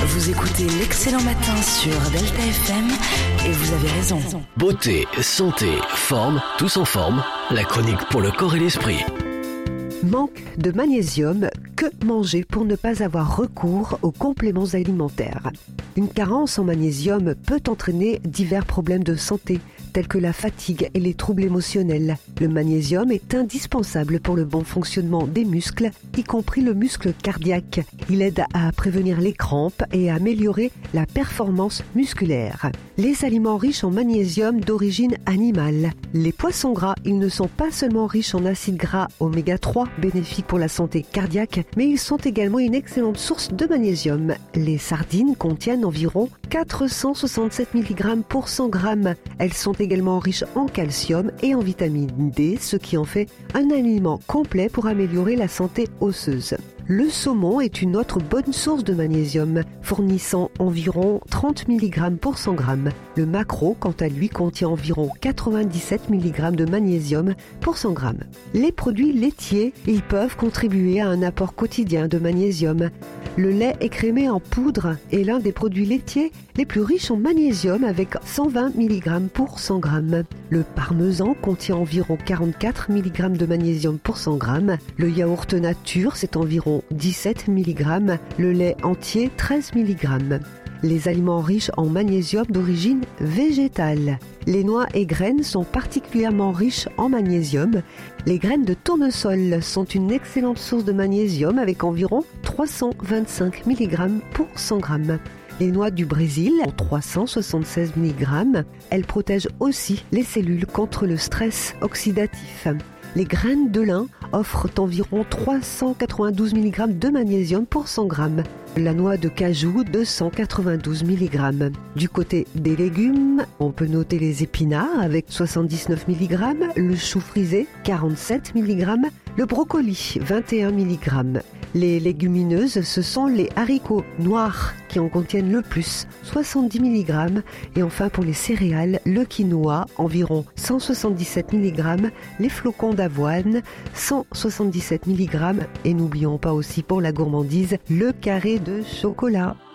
Vous écoutez l'Excellent Matin sur Delta FM et vous avez raison. Beauté, santé, forme, tous en forme. La chronique pour le corps et l'esprit. Manque de magnésium, que manger pour ne pas avoir recours aux compléments alimentaires? Une carence en magnésium peut entraîner divers problèmes de santé, tels que la fatigue et les troubles émotionnels. Le magnésium est indispensable pour le bon fonctionnement des muscles, y compris le muscle cardiaque. Il aide à prévenir les crampes et à améliorer la performance musculaire. Les aliments riches en magnésium d'origine animale. Les poissons gras, ils ne sont pas seulement riches en acides gras oméga 3, bénéfiques pour la santé cardiaque, mais ils sont également une excellente source de magnésium. Les sardines contiennent environ 467 mg pour 100 g. Elles sont également riches en calcium et en vitamine D, ce qui en fait un aliment complet pour améliorer la santé osseuse. Le saumon est une autre bonne source de magnésium, fournissant environ 30 mg pour 100 g. Le maquereau, quant à lui, contient environ 97 mg de magnésium pour 100 g. Les produits laitiers, ils peuvent contribuer à un apport quotidien de magnésium. Le lait écrémé en poudre est l'un des produits laitiers les plus riches en magnésium avec 120 mg pour 100 g. Le parmesan contient environ 44 mg de magnésium pour 100 g. Le yaourt nature, c'est environ 17 mg. Le lait entier, 13 mg. Les aliments riches en magnésium d'origine végétale. Les noix et graines sont particulièrement riches en magnésium. Les graines de tournesol sont une excellente source de magnésium avec environ 325 mg pour 100 g. Les noix du Brésil ont 376 mg. Elles protègent aussi les cellules contre le stress oxydatif. Les graines de lin offrent environ 392 mg de magnésium pour 100 g. La noix de cajou, 292 mg. Du côté des légumes, on peut noter les épinards avec 79 mg, le chou frisé, 47 mg, le brocoli, 21 mg. Les légumineuses, ce sont les haricots noirs qui en contiennent le plus, 70 mg. Et enfin pour les céréales, le quinoa, environ 177 mg, les flocons d'avoine, 177 mg. Et n'oublions pas aussi pour la gourmandise, le carré de chocolat.